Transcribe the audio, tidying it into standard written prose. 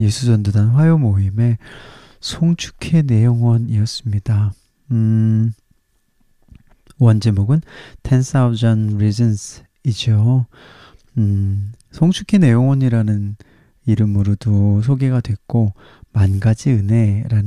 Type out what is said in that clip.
예수전도단 화요 모임의 송축회 내용원이었습니다. 원제목은 10,000 Reasons 이죠. 송축회 내용원이라는 이름으로도 소개가 됐고, 만 가지 은혜라는